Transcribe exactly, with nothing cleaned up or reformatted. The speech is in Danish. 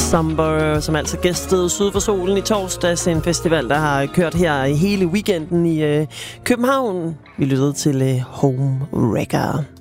Summer, som altså gæstede Syd for Solen i torsdags, en festival, der har kørt her i hele weekenden i øh, København. Vi lyttede til øh, Home Wrecker.